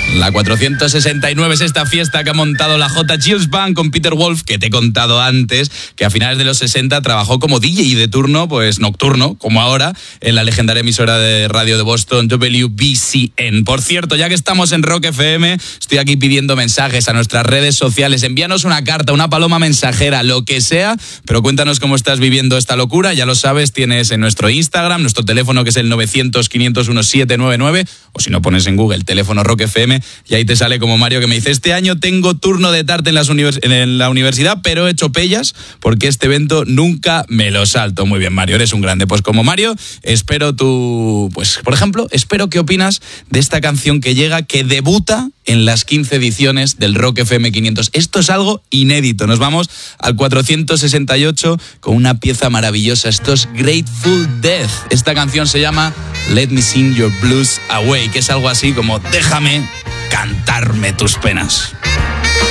La 469 es esta fiesta que ha montado la J. Chills Band con Peter Wolf, que te he contado antes, que a finales de los 60 trabajó como DJ de turno, pues nocturno, como ahora, en la legendaria emisora de radio de Boston, WBCN. Por cierto, ya que estamos en Rock FM, estoy aquí pidiendo mensajes a nuestras redes sociales. Envíanos una carta, una paloma mensajera, lo que sea, pero cuéntanos cómo estás viviendo esta locura. Ya lo sabes, tienes en nuestro Instagram, nuestro teléfono que es el 900-501-799, o si no pones en Google teléfono Rock FM, y ahí te sale como Mario, que me dice: este año tengo turno de tarde en la universidad, pero he hecho pellas porque este evento nunca me lo salto. Muy bien, Mario, eres un grande. Pues como Mario, espero por ejemplo, espero qué opinas de esta canción que llega, que debuta en las 15 ediciones del Rock FM 500. Esto es algo inédito. Nos vamos al 468 con una pieza maravillosa. Esto es Grateful Dead. Esta canción se llama Let Me Sing Your Blues Away, que es algo así como déjame cantarme tus penas.